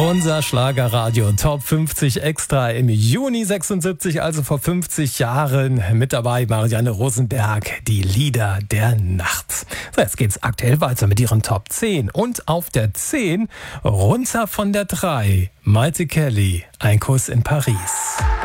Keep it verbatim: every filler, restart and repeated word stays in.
Unser Schlagerradio Top fünfzig Extra im Juni sechsundsiebzig, also vor fünfzig Jahren. Mit dabei Marianne Rosenberg, die Lieder der Nacht. So, jetzt geht's aktuell weiter mit ihren Top zehn. Und auf der zehn, runter von der drei, Maite Kelly, Ein Kuss in Paris.